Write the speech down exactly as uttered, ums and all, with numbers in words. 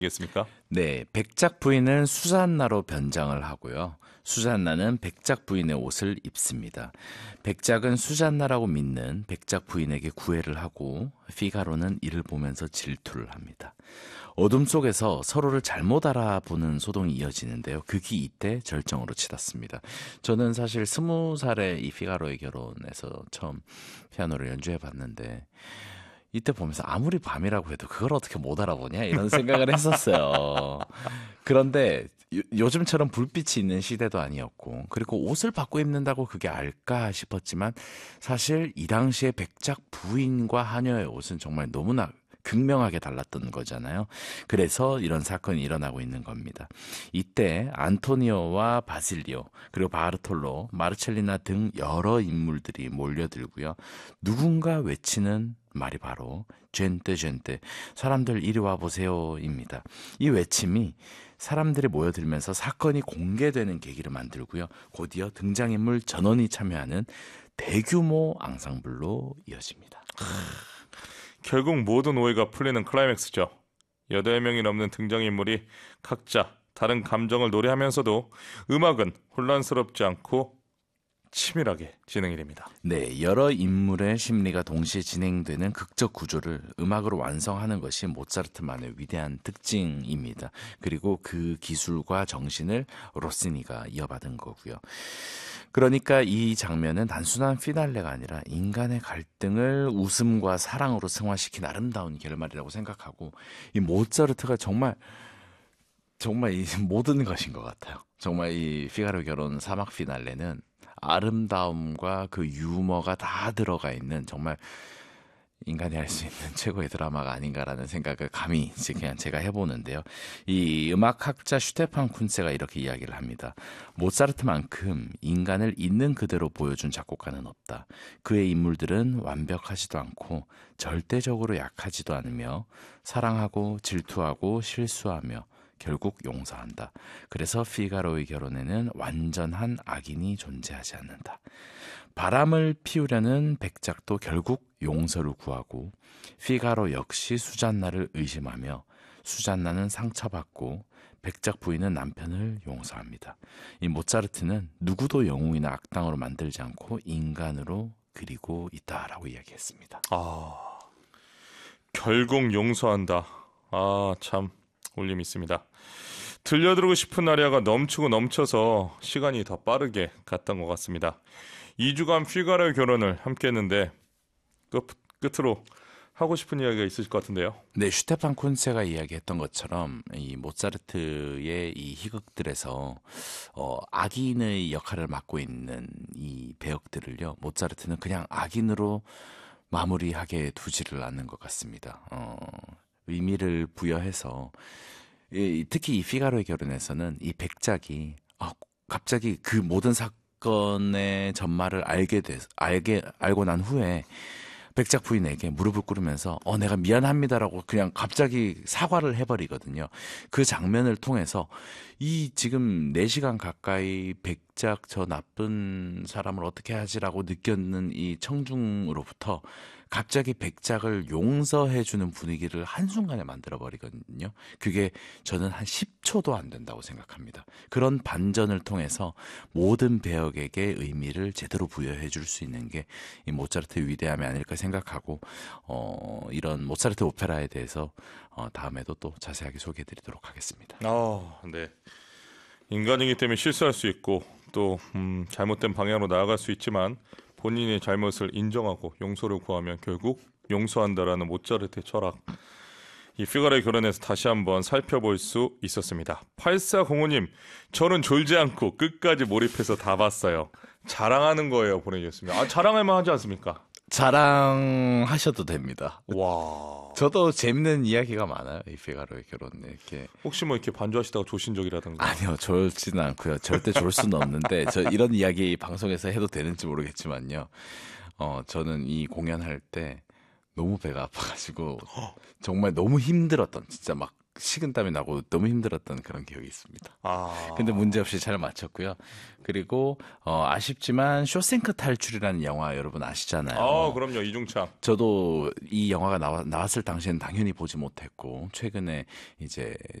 겠습니까? 네, 백작 부인은 수잔나로 변장을 하고요. 수잔나는 백작 부인의 옷을 입습니다. 백작은 수잔나라고 믿는 백작 부인에게 구애를 하고 피가로는 이를 보면서 질투를 합니다. 어둠 속에서 서로를 잘못 알아보는 소동이 이어지는데요. 극이 이때 절정으로 치닫습니다. 저는 사실 스무 살에 이 피가로의 결혼에서 처음 피아노를 연주해 봤는데 이때 보면서 아무리 밤이라고 해도 그걸 어떻게 못 알아보냐 이런 생각을 했었어요. 그런데 요, 요즘처럼 불빛이 있는 시대도 아니었고 그리고 옷을 바꿔 입는다고 그게 알까 싶었지만 사실 이 당시에 백작 부인과 하녀의 옷은 정말 너무나 극명하게 달랐던 거잖아요. 그래서 이런 사건이 일어나고 있는 겁니다. 이때 안토니오와 바실리오 그리고 바르톨로, 마르첼리나 등 여러 인물들이 몰려들고요. 누군가 외치는 말이 바로 젠테 젠테 사람들 이리 와보세요입니다. 이 외침이 사람들이 모여들면서 사건이 공개되는 계기를 만들고요. 곧이어 등장인물 전원이 참여하는 대규모 앙상블로 이어집니다. 결국 모든 오해가 풀리는 클라이맥스죠. 여덟 명이 넘는 등장인물이 각자 다른 감정을 노래하면서도 음악은 혼란스럽지 않고 치밀하게 진행이 됩니다. 네, 여러 인물의 심리가 동시에 진행되는 극적 구조를 음악으로 완성하는 것이 모차르트만의 위대한 특징입니다. 그리고 그 기술과 정신을 로시니가 이어받은 거고요. 그러니까 이 장면은 단순한 피날레가 아니라 인간의 갈등을 웃음과 사랑으로 승화시킨 아름다운 결말이라고 생각하고 이 모차르트가 정말 정말 이 모든 것인 것 같아요. 정말 이 피가로 결혼 사막 피날레는 아름다움과 그 유머가 다 들어가 있는 정말 인간이 할 수 있는 최고의 드라마가 아닌가라는 생각을 감히 그냥 제가 해보는데요. 이 음악학자 슈테판 쿤세가 이렇게 이야기를 합니다. 모차르트만큼 인간을 있는 그대로 보여준 작곡가는 없다. 그의 인물들은 완벽하지도 않고 절대적으로 약하지도 않으며 사랑하고 질투하고 실수하며 결국 용서한다. 그래서 피가로의 결혼에는 완전한 악인이 존재하지 않는다. 바람을 피우려는 백작도 결국 용서를 구하고 피가로 역시 수잔나를 의심하며 수잔나는 상처받고 백작 부인은 남편을 용서합니다. 이 모차르트는 누구도 영웅이나 악당으로 만들지 않고 인간으로 그리고 있다라고 이야기했습니다. 아, 결국 용서한다. 아, 참 울림 있습니다. 들려드리고 싶은 아리아가 넘치고 넘쳐서 시간이 더 빠르게 갔던 것 같습니다. 이 주간 피가로의 결혼을 함께 했는데 끝, 끝으로 하고 싶은 이야기가 있으실 것 같은데요. 네, 슈테판 쿤세가 이야기했던 것처럼 이 모차르트의 이 희극들에서 어, 악인의 역할을 맡고 있는 이 배역들을요, 모차르트는 그냥 악인으로 마무리하게 두지를 않는 것 같습니다. 어, 의미를 부여해서 이, 특히 이 피가로의 결혼에서는 이 백작이 아, 갑자기 그 모든 사건의 전말을 알게 돼 알게 알고 난 후에 백작 부인에게 무릎을 꿇으면서 어 내가 미안합니다라고 그냥 갑자기 사과를 해버리거든요. 그 장면을 통해서 이 지금 네 시간 가까이 백작 저 나쁜 사람을 어떻게 하지라고 느꼈는 이 청중으로부터 갑자기 백작을 용서해주는 분위기를 한순간에 만들어버리거든요. 그게 저는 한 십 초도 안 된다고 생각합니다. 그런 반전을 통해서 모든 배역에게 의미를 제대로 부여해줄 수 있는 게 이 모차르트의 위대함이 아닐까 생각하고 어, 이런 모차르트 오페라에 대해서 어, 다음에도 또 자세하게 소개해드리도록 하겠습니다. 아, 네. 인간이기 때문에 실수할 수 있고 또 음, 잘못된 방향으로 나아갈 수 있지만 본인의 잘못을 인정하고 용서를 구하면 결국 용서한다라는 모차르트의 철학. 이 피가로의 결혼에서 다시 한번 살펴볼 수 있었습니다. 팔사공오 님, 저는 졸지 않고 끝까지 몰입해서 다 봤어요. 자랑하는 거예요, 보내주셨습니다. 아, 자랑할 만하지 않습니까? 자랑하셔도 됩니다. 와. 저도 재밌는 이야기가 많아요. 이 피가로의 결혼에 이렇게. 혹시 뭐 이렇게 반주하시다가 조신 적이라든가? 아니요, 졸지는 않고요. 절대 졸 수는 없는데 저 이런 이야기 방송에서 해도 되는지 모르겠지만요. 어, 저는 이 공연할 때 너무 배가 아파가지고 정말 너무 힘들었던 진짜 막 식은땀이 나고 너무 힘들었던 그런 기억이 있습니다. 아. 근데 문제없이 잘 맞췄고요. 그리고 어, 아쉽지만 쇼생크 탈출이라는 영화 여러분 아시잖아요. 아, 그럼요. 이중창. 저도 이 영화가 나와, 나왔을 당시에는 당연히 보지 못했고 최근에 이제